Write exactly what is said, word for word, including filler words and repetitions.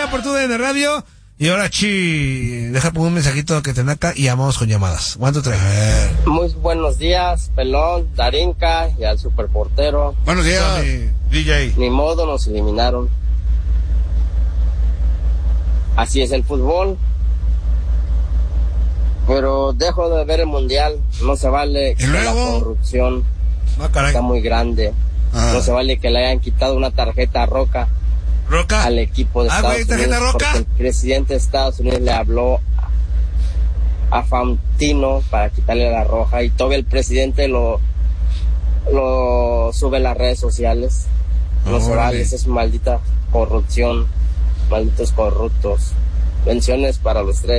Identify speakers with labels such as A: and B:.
A: día por tu D N Radio. Y ahora, chi, deja poner un mensajito que te naca y vamos con llamadas. ¿Cuánto trae?
B: Muy buenos días, Pelón, Darinka y al superportero.
C: Buenos días,
A: Sorry.
C: D J.
B: Ni modo, nos eliminaron. Así es el fútbol. Pero dejo de ver el mundial. No se vale que la corrupción
A: ah, caray.
B: está muy grande.
A: Ah.
B: No se vale que le hayan quitado una tarjeta a Roca.
A: Roca.
B: Al equipo de
A: ah,
B: Estados
A: güey, ¿tarjeta
B: Unidos.
A: Roca?
B: Porque el presidente de Estados Unidos le habló a Fantino para quitarle la roja y todo el presidente lo lo sube a las redes sociales. No oh, se vale, esa es maldita corrupción, malditos corruptos. Bendiciones para los tres.